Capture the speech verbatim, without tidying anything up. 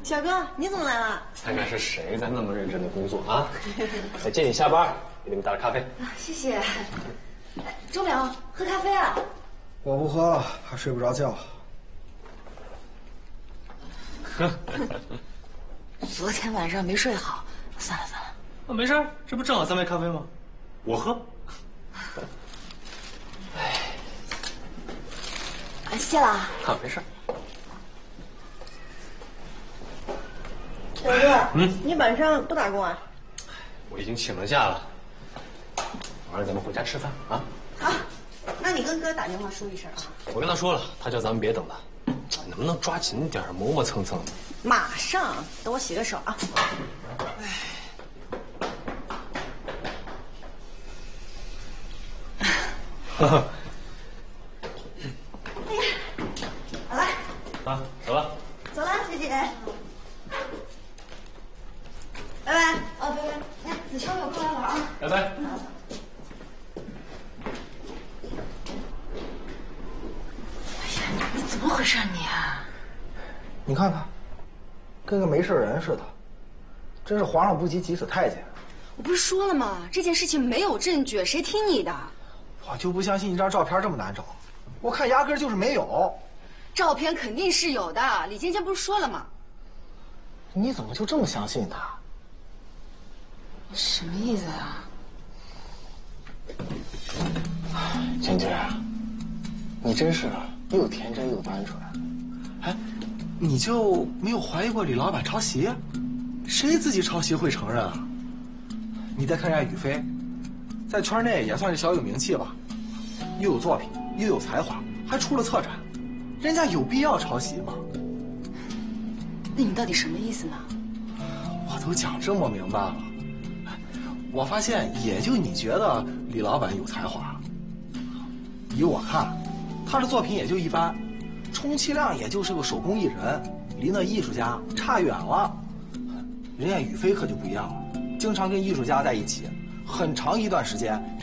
小哥，你怎么来了？ 看看是谁在那么认真的工作啊！再接你下班，给你们倒点咖啡。 啊，谢谢。钟淼，喝咖啡啊？ 我不喝了，还睡不着觉。 昨天晚上没睡好，算了算了。 啊，没事，这不正好三杯咖啡吗？我喝。 哎，谢了啊。 啊，没事。 小哥，嗯，你晚上不打工啊？ 我已经请了假了。晚上咱们回家吃饭啊。 好，那你跟哥打电话说一声啊。 我跟他说了，他叫咱们别等了，能不能抓紧点，磨磨蹭蹭的？ 马上，等我洗个手啊。哎。哈哈。哎呀，好了。 啊，走了。 走了，姐姐。拜拜。哦，拜拜。哎，子超有空来玩啊。 拜拜。 你怎么回事你啊？ 你看看，跟个没事人似的，真是皇上不急急死太监。 我不是说了吗？这件事情没有证据，谁听你的？ 我就不相信一张照片这么难找，我看压根就是没有。 照片肯定是有的，李尖尖不是说了吗？ 你怎么就这么相信他？ 什么意思啊？ 娟娟，你真是又天真又单纯。哎，你就没有怀疑过李老板抄袭？谁自己抄袭会承认啊？你再看人家宇飞，在圈内也算是小有名气吧，又有作品，又有才华，还出了策展，人家有必要抄袭吗？ 那你到底什么意思呢？ 我都讲这么明白了，我发现也就你觉得李老板有才华，依我看，他的作品也就一般，充其量也就是个手工艺人，离那艺术家差远了。人家宇飞可就不一样了，经常跟艺术家在一起，很长一段时间